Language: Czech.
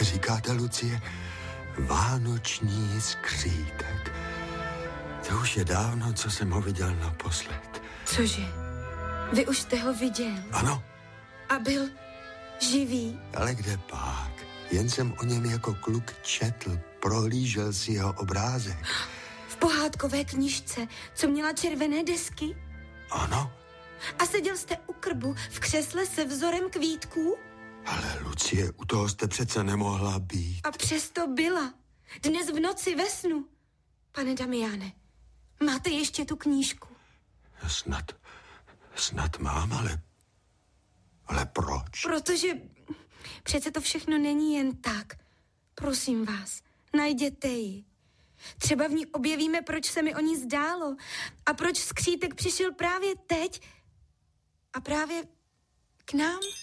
říkáte, Lucie, vánoční skřítek. To už je dávno, co jsem ho viděl naposled. Cože? Vy už jste ho viděl? Ano. A byl živý? Ale kde pak? Jen jsem o něm jako kluk četl, prohlížel si jeho obrázek. V pohádkové knížce, co měla červené desky? Ano. A seděl jste u krbu v křesle se vzorem kvítků? Ale Lucie, u toho jste přece nemohla být. A přesto byla. Dnes v noci ve snu. Pane Damiáne, máte ještě tu knížku? Snad mám, ale proč? Protože přece to všechno není jen tak. Prosím vás, najděte ji. Třeba v ní objevíme, proč se mi o ní zdálo a proč skřítek přišel právě teď a právě k nám.